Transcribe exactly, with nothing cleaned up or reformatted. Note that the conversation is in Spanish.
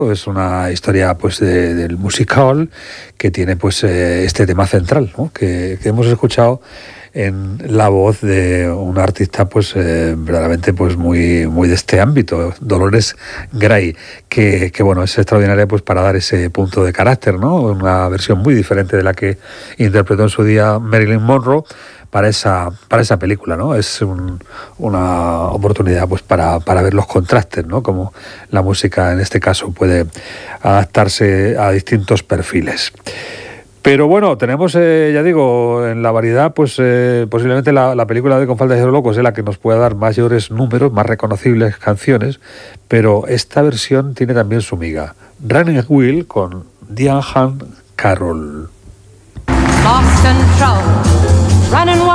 Es una historia pues de, del musical que tiene pues eh, este tema central, ¿no? que, que hemos escuchado en la voz de un artista pues eh, verdaderamente pues muy muy de este ámbito, Dolores Gray, que, que bueno, es extraordinaria pues para dar ese punto de carácter, ¿no? Una versión muy diferente de la que interpretó en su día Marilyn Monroe para esa para esa película, ¿no? Es un, una oportunidad pues para, para ver los contrastes, ¿no? Como la música en este caso puede adaptarse a distintos perfiles. Pero bueno, tenemos, eh, ya digo, en la variedad, pues eh, posiblemente la, la película de Con falda de locos es la que nos pueda dar mayores números, más reconocibles canciones, pero esta versión tiene también su miga. Running Wheel con Diane Carroll. Lost control, running